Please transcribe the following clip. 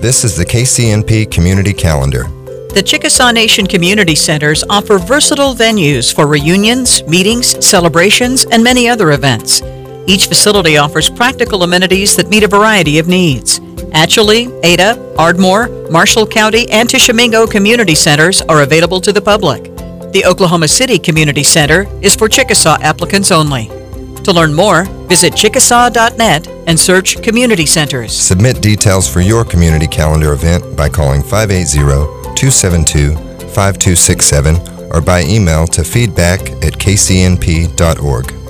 This is the KCNP Community Calendar. The Chickasaw Nation Community Centers offer versatile venues for reunions, meetings, celebrations, and many other events. Each facility offers practical amenities that meet a variety of needs. Atchison, Ada, Ardmore, Marshall County, and Tishomingo Community Centers are available to the public. The Oklahoma City Community Center is for Chickasaw applicants only. To learn more, visit chickasaw.net and search Community Centers. Submit details for your community calendar event by calling 580-272-5267 or by email to feedback@kcnp.org.